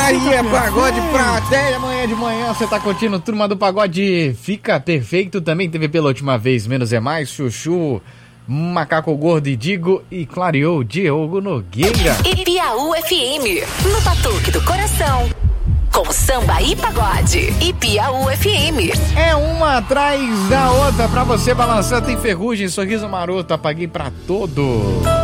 Aí é pagode pra até amanhã de manhã. Você tá curtindo Turma do Pagode? Fica perfeito. Também teve pela última vez Menos é Mais, Chuchu, Macaco Gordo e Digo e clareou Diogo Nogueira. E Piauí FM, no Batuque do Coração, com samba e pagode. E Piauí FM. É uma atrás da outra pra você balançar. Tem Ferrugem, Sorriso Maroto, apaguei pra todo.